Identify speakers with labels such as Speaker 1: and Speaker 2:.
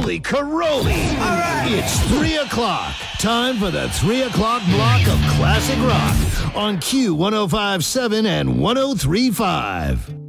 Speaker 1: Holy caroli! All right. It's 3 o'clock. Time for the 3 o'clock block of classic rock on Q105.7 and 103.5.